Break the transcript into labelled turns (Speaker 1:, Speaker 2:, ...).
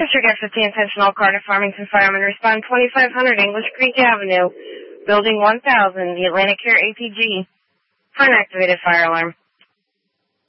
Speaker 1: District F-15 Intentional Carter Farmington Firemen respond 2500 English Creek Avenue, Building 1000, the Atlantic Care APG, for an activated fire alarm.